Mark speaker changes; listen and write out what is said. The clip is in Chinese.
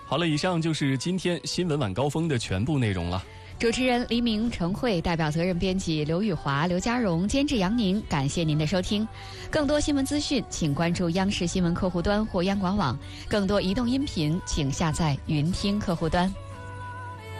Speaker 1: 好了，以上就是今天新闻晚高峰的全部内容了。
Speaker 2: 主持人黎明、陈慧，代表责任编辑刘宇华、刘家荣，监制杨宁。感谢您的收听。更多新闻资讯，请关注央视新闻客户端或央广网；更多移动音频，请下载云听客户端。